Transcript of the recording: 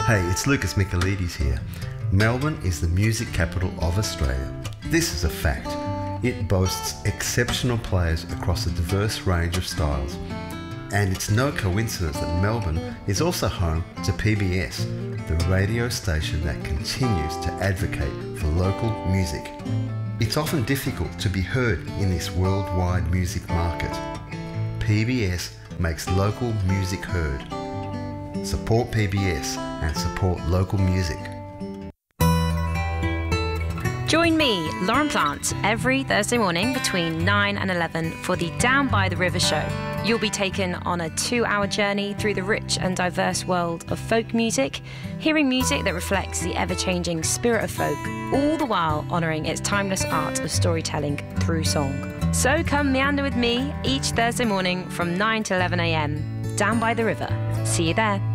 Hey, it's Lucas Michaelides here. Melbourne is the music capital of Australia. This is a fact. It boasts exceptional players across a diverse range of styles. And it's no coincidence that Melbourne is also home to PBS, the radio station that continues to advocate for local music. It's often difficult to be heard in this worldwide music market. PBS makes local music heard. Support PBS and support local music. Join me, Lauren Plant, every Thursday morning between 9 and 11 for the Down by the River show. You'll be taken on a 2-hour journey through the rich and diverse world of folk music, hearing music that reflects the ever-changing spirit of folk, all the while honouring its timeless art of storytelling through song. So come meander with me each Thursday morning from 9 to 11 a.m. Down by the River. See you there.